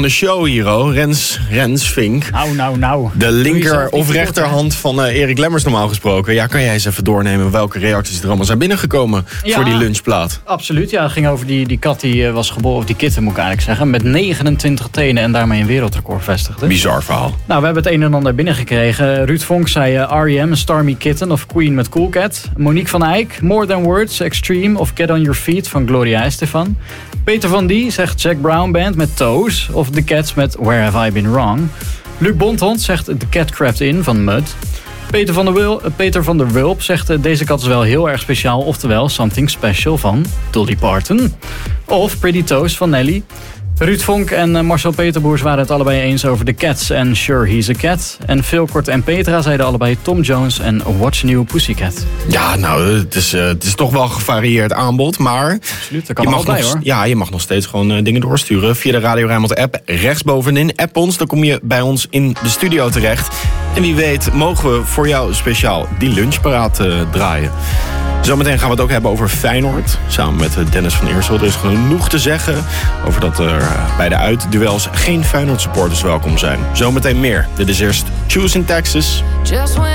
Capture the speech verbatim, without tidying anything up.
de show hier, oh. Rens, Rens Vink. Nou, nou, nou. De linker of rechterhand van uh, Erik Lemmers normaal gesproken. Ja, kan jij eens even doornemen welke reacties er allemaal zijn binnengekomen ja, voor die lunchplaat? Absoluut, ja. Het ging over die, die kat die uh, was geboren, of die kitten moet ik eigenlijk zeggen, met negenentwintig tenen en daarmee een wereldrecord vestigde. Bizar verhaal. Nou, we hebben het een en ander binnengekregen. Ruud Vonk zei uh, R E M, Stormy Kitten of Queen met Cool Cat. Monique van Eyck, More Than Words, Extreme of Get On Your Feet van Gloria Estefan. Peter van Die zegt Jack Brown Band met Toes of The Cats met Where Have I Been Wrong. Luc Bonthond zegt The Cat Crept In van Mud. Peter van der, Wil, Peter van der Wulp zegt uh, deze kat is wel heel erg speciaal, oftewel Something Special van Dolly Parton. Of Pretty Toes van Nelly. Ruud Vonk en uh, Marcel Peterboers waren het allebei eens over The Cats en Sure He's a Cat. En Phil Kort en Petra zeiden allebei Tom Jones en What's New Pussycat. Ja, nou, het is, uh, het is toch wel gevarieerd aanbod, maar... Absoluut, dat kan je er mag wel bij, nog, hoor. Ja, je mag nog steeds gewoon uh, dingen doorsturen via de Radio Rijnmond app. Rechtsbovenin, app ons, dan kom je bij ons in de studio terecht. En wie weet mogen we voor jou speciaal die lunchparaat uh, draaien. Zometeen gaan we het ook hebben over Feyenoord. Samen met Dennis van Eersel. Er is genoeg te zeggen over dat er bij de uitduels geen Feyenoord supporters welkom zijn. Zometeen meer. Dit is eerst Choose in Texas.